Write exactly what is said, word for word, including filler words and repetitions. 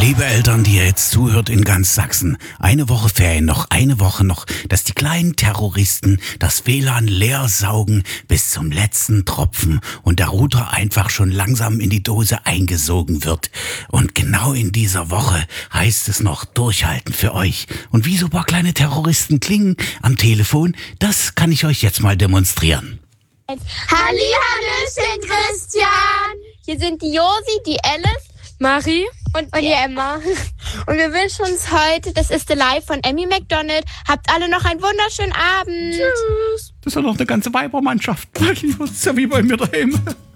Liebe Eltern, die ihr jetzt zuhört in ganz Sachsen, eine Woche Ferien noch, eine Woche noch, dass die kleinen Terroristen das W L A N leer saugen bis zum letzten Tropfen und der Router einfach schon langsam in die Dose eingesogen wird. Und genau in dieser Woche heißt es noch durchhalten für euch. Und wie so ein paar kleine Terroristen klingen am Telefon, das kann ich euch jetzt mal demonstrieren. Hallihallöchen, Christian! Hier sind die Josi, die Alice, Marie und, und die Emma. Und wir wünschen uns heute, das ist the Live von Emmy McDonald. Habt alle noch einen wunderschönen Abend. Tschüss. Das ist ja noch eine ganze Weibermannschaft. Das ist ja wie bei mir daheim.